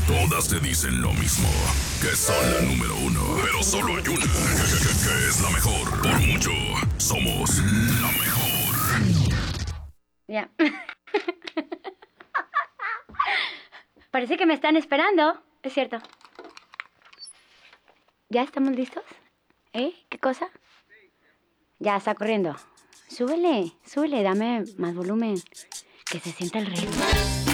Todas te dicen lo mismo, que son la número uno. Pero solo hay una, que es la mejor. Por mucho, somos la mejor. Ya. Parece que me están esperando. Es cierto. ¿Ya estamos listos? ¿Qué cosa? Ya está corriendo. Súbele, dame más volumen. Que se sienta el ritmo.